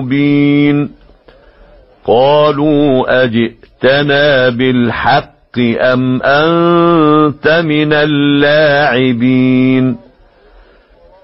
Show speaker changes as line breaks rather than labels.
مبين قالوا أجئتنا بالحق أم أنت من اللاعبين